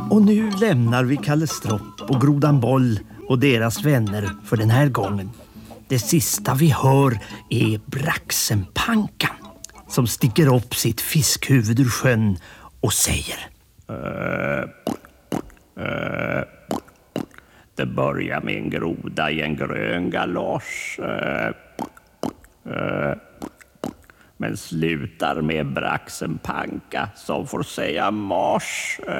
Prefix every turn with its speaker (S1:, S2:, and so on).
S1: Och nu lämnar vi Kalle Stropp och Grodan Boll och deras vänner för den här gången. Det sista vi hör är Braxenpankan som sticker upp sitt fiskhuvud ur sjön och säger: det börjar med en groda i en grön galosch. Men slutar med Braxenpanka som får säga mars.